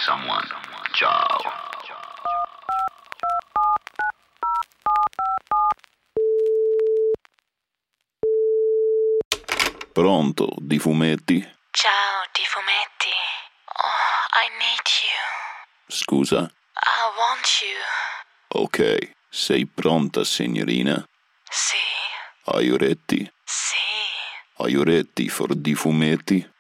someone. Ciao. Pronto, di fumetti? Ciao, di fumetti. Oh, I need you. Scusa? I want you. Ok, sei pronta, signorina? Sì, Are you ready? sì. Are you ready for di fumetti?